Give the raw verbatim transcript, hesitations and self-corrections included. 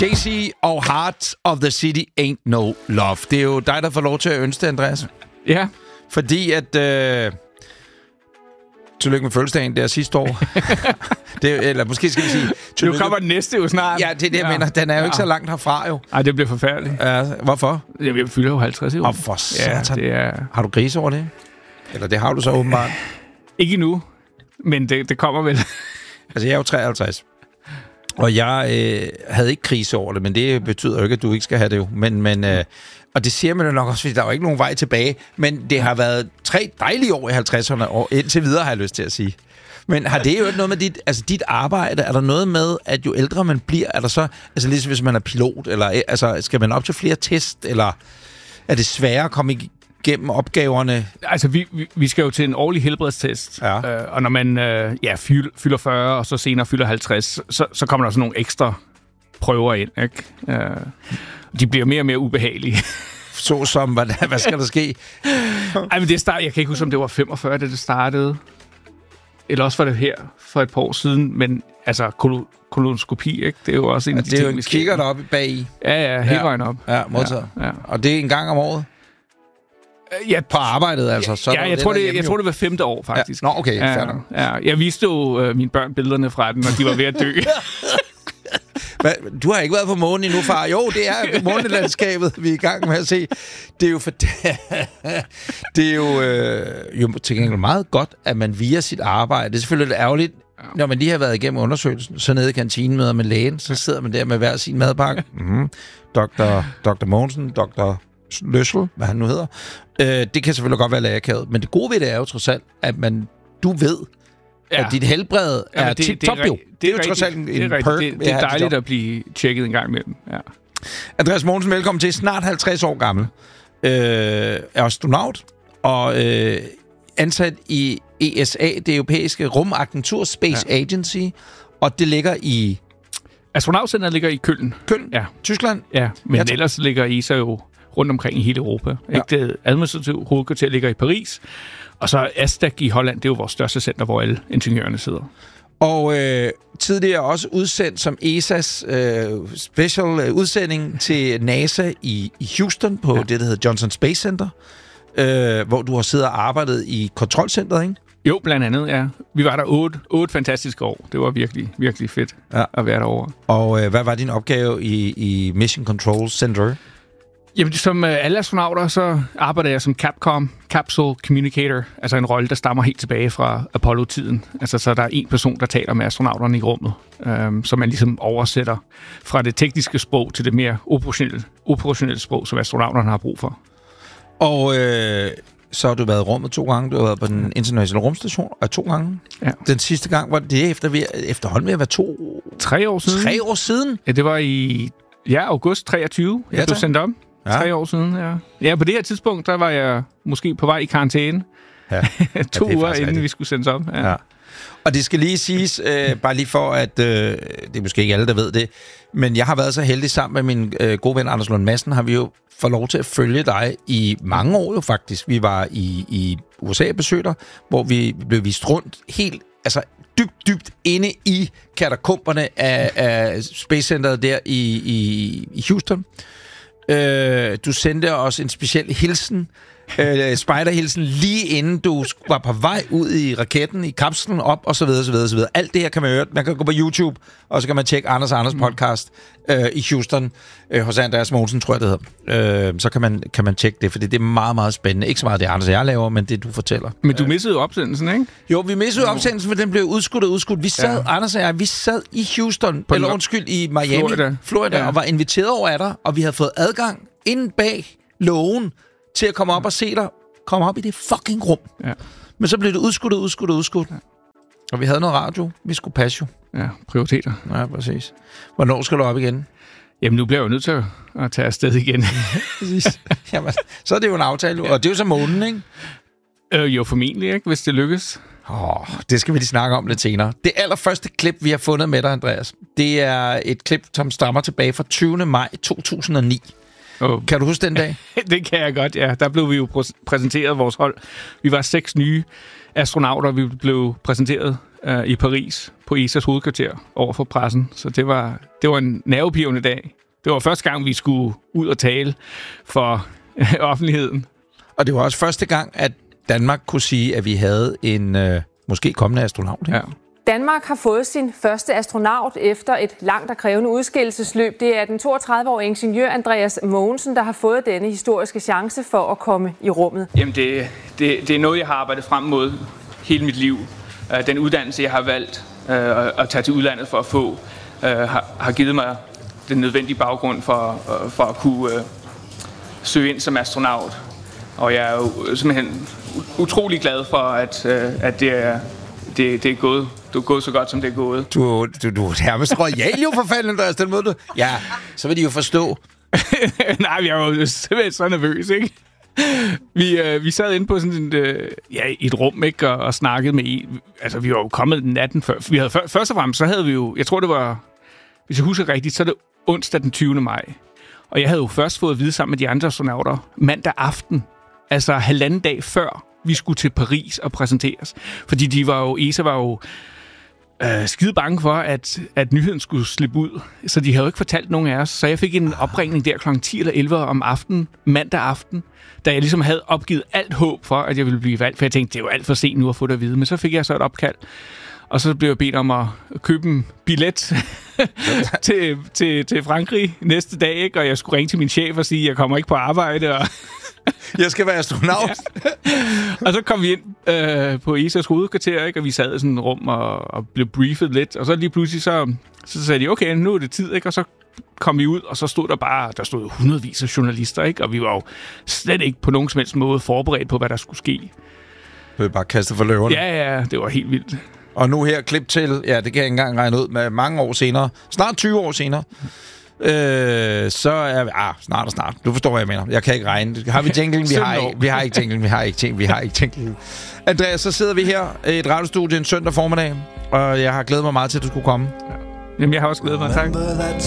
Jay-Z og Heart of the City Ain't No Love. Det er jo dig, der får lov til at ønske det, Andreas. Ja. Fordi at... Øh... Tillykke med fødselsdagen der sidste år. det, eller måske skal vi sige... Nu kommer den næste jo snart. Ja, det er det, jeg ja. mener. Den er jo ja. ikke så langt herfra, jo. Nej, det bliver forfærdeligt. Ja, hvorfor? Jeg fylder jo halvtreds i år. Og for satan. Ja, det er... Har du grise over det? Eller det har du så åbenbart. Ikke endnu, men det, det kommer vel. Altså, jeg er jo treoghalvtreds. Og jeg øh, havde ikke krise over det, men det betyder jo ikke, at du ikke skal have det jo. Men, men, øh, og det siger man jo nok også, fordi der er jo ikke nogen vej tilbage. Men det har været tre dejlige år i halvtredserne, og indtil videre har jeg lyst til at sige. Men har det jo ikke noget med dit, altså dit arbejde? Er der noget med, at jo ældre man bliver, er der så, altså ligesom hvis man er pilot, eller altså, skal man op til flere test, eller er det sværere at komme igennem opgaverne? Altså, vi, vi, vi skal jo til en årlig helbredstest, ja. øh, og når man øh, ja, fylder fyrre, og så senere fylder halvtreds, så, så kommer der sådan nogle ekstra prøver ind, ikke? Øh, de bliver mere og mere ubehagelige. Så som, hvad, hvad skal der ske? Ej, men det start, jeg kan ikke huske, om det var femogfyrre, da det startede. Eller også var det her for et par år siden, men altså kol- kolonoskopi, ikke? Det er jo også en ja, af de det ting, er jo en kigger deroppe bag i. Ja, ja, hele ja. vejen op. Ja, modtaget. Ja, ja. Og det er en gang om året? Ja, på arbejdet, altså. Så ja, jeg, tror, det, jeg tror, det var femte år, faktisk. Ja. Nå, okay, ja, ja, jeg viste jo øh, mine børn billederne fra den, og de var ved at dø. Hvad? Du har ikke været på månen endnu, far. Jo, det er månelandskabet, vi er i gang med at se. Det er jo for det er jo, øh, jo til gengæld meget godt, at man via sit arbejde, det er selvfølgelig lidt ærgerligt, når man lige har været igennem undersøgelsen, så nede i kantinen møder med lægen, så sidder man der med hver sin madpakke. Mm-hmm. doktor doktor Mogensen, doktor Løssel, hvad han nu hedder. Øh, det kan selvfølgelig godt være lærerkavet, men det gode ved det er jo trods alt, at man, du ved, ja. at dit helbred er ja, tip-top jo. Det, det er jo trods alt en, en perk. Det, det er dejligt at blive tjekket en gang imellem. Ja. Andreas Mogensen, velkommen til. Snart halvtreds år gammel. Øh, er astronaut og øh, ansat i E S A, det europæiske rumagentur, Space ja. Agency, og det ligger i... Astronautcenteret ligger i Køln. Køln? Ja. Tyskland? Ja, men ja, ellers ligger I så jo rundt omkring i hele Europa. Ja. Ikke? Det administrative hovedkvarter ligger i Paris, og så Asdag i Holland, det er jo vores største center, hvor alle ingeniørerne sidder. Og øh, tidligere også udsendt som E S A's øh, special øh, udsending til NASA i, i Houston på ja. det, der hedder Johnson Space Center, øh, hvor du har siddet og arbejdet i kontrolcentret, ikke? Jo, blandt andet, ja. Vi var der otte, otte fantastiske år. Det var virkelig, virkelig fedt ja. at være derovre. Og øh, hvad var din opgave i, i Mission Control Center? Jamen, som øh, alle astronauter, så arbejder jeg som Capcom, Capsule Communicator, altså en rolle, der stammer helt tilbage fra Apollo-tiden. Altså, så der er en person, der taler med astronauterne i rummet, øh, som man ligesom oversætter fra det tekniske sprog til det mere operationelle, operationelle sprog, som astronauterne har brug for. Og øh, så har du været i rummet to gange. Du har været på den internationale rumstation og to gange. Ja. Den sidste gang var det efter, vi, efterhånden ved at være to... Tre år siden. Tre år siden? Ja, det var i ja, august treogtyve. Jeg ja, blev sendt om. Ja. Tre år siden, ja. Ja, på det her tidspunkt, der var jeg måske på vej i karantæne. Ja. to ja, uger, inden vi skulle sendes om. Ja. Ja. Og det skal lige siges, øh, bare lige for, at øh, det er måske ikke alle, der ved det, men jeg har været så heldig sammen med min øh, gode ven Anders Lund Madsen, har vi jo fået lov til at følge dig i mange år jo faktisk. Vi var i, i U S A besøgter, hvor vi blev vist rundt helt, altså dybt, dybt inde i katakomberne af, af Space Centeret der i, i, i Houston. Øh, du sendte os en speciel hilsen, øh, spider-hilsen, lige inden du var på vej ud i raketten, i kapslen op, og så videre, så videre, så videre. Alt det her kan man høre. Man kan gå på YouTube, og så kan man tjekke Anders og Anders podcast øh, i Houston, øh, hos Andreas Mogensen, tror jeg, det hedder. Øh, så kan man, kan man tjekke det, for det er meget, meget spændende. Ikke så meget det, Anders og jeg laver, men det, du fortæller. Men du missede opsendelsen, ikke? Jo, vi missede opsendelsen, for den blev udskudt og udskudt. Vi sad, ja. Anders og jeg, vi sad i Houston, på eller undskyld, i Miami, Florida, Florida ja. og var inviteret over af dig, og vi havde fået adgang inde bag lågen til at komme op og se dig komme op i det fucking rum. Ja. Men så blev det udskudt og udskudt og udskudt. Ja. Og vi havde noget radio. Vi skulle passe jo. Ja, prioriteter. Ja, præcis. Hvornår skal du op igen? Jamen, nu bliver jeg jo nødt til at tage afsted igen. Præcis. Jamen, så er det jo en aftale. Ja. Og det er jo så månen, ikke? Øh, jo, formentlig, ikke? Hvis det lykkes. Oh, det skal vi lige snakke om lidt senere. Det allerførste klip, vi har fundet med dig, Andreas, det er et klip, som stammer tilbage fra tyvende maj to tusind og ni. Oh. Kan du huske den dag? Det kan jeg godt, ja. Der blev vi jo præ- præsenteret vores hold. Vi var seks nye astronauter, vi blev præsenteret uh, i Paris på E S A's hovedkvarter over for pressen. Så det var, det var en nervepirrende dag. Det var første gang, vi skulle ud og tale for uh, offentligheden. Og det var også første gang, at Danmark kunne sige, at vi havde en uh, måske kommende astronaut. Ikke? Ja. Danmark har fået sin første astronaut efter et langt og krævende udskillelsesløb. Det er den toogtredive-årige ingeniør Andreas Mogensen, der har fået denne historiske chance for at komme i rummet. Jamen, det, det, det er noget, jeg har arbejdet frem mod hele mit liv. Den uddannelse, jeg har valgt øh, at tage til udlandet for at få, øh, har, har givet mig den nødvendige baggrund for, øh, for at kunne øh, søge ind som astronaut. Og jeg er jo simpelthen utrolig glad for, at, øh, at det er, det, det er gået. Du er gået så godt, som det er gået. Du, du, du er nærmest royal jo for fanden, Andreas, den måde du... Ja, så vil de jo forstå. Nej, jeg var jo simpelthen så nervøs, ikke? Vi, øh, vi sad inde på sådan et, øh, ja, et rum, ikke, og, og snakkede med en. Altså, vi var jo kommet natten før. Vi havde, først og fremmest, så havde vi jo... Jeg tror, det var... Hvis jeg husker rigtigt, så er det onsdag den tyvende maj. Og jeg havde jo først fået at vide sammen med de andre astronauter mandag aften. Altså halvanden dag før vi skulle til Paris og præsenteres. Fordi de var jo... E S A var jo... Øh, skide bange for, at, at nyheden skulle slippe ud. Så de havde jo ikke fortalt nogen af os. Så jeg fik en opringning der klokken ti eller elleve om aftenen, mandag aften, da jeg ligesom havde opgivet alt håb for, at jeg ville blive valgt. For jeg tænkte, det er jo alt for sent nu at få det at vide. Men så fik jeg så et opkald. Og så blev jeg bedt om at købe en billet til, til, til Frankrig næste dag. Ikke? Og jeg skulle ringe til min chef og sige, at jeg kommer ikke på arbejde. Og jeg skal være astronaut. Ja. Og så kom vi ind øh, på E S A's hovedkvarter, ikke? Og vi sad i sådan et rum og, og blev briefet lidt. Og så lige pludselig, så, så sagde de, okay, nu er det tid, ikke? Og så kom vi ud, og så stod der bare, der stod hundredvis af journalister, ikke? Og vi var jo slet ikke på nogen som helst måde forberedt på, hvad der skulle ske. Du er bare kastet for løverne. Ja, ja, det var helt vildt. Og nu her klip til, ja, det kan jeg ikke engang regne ud, med mange år senere, snart tyve år senere, øh, så er vi, ah, snart og snart, du forstår, hvad jeg mener. Jeg kan ikke regne. Har vi jinglen? Vi har ikke, vi har ikke jinglen, vi har ikke jinglen, vi har ikke jinglen. Andreas, så sidder vi her i et radiostudie en søndag formiddag, og jeg har glædet mig meget til, at du skulle komme. Ja. Jamen, jeg har også glædet mig, tak.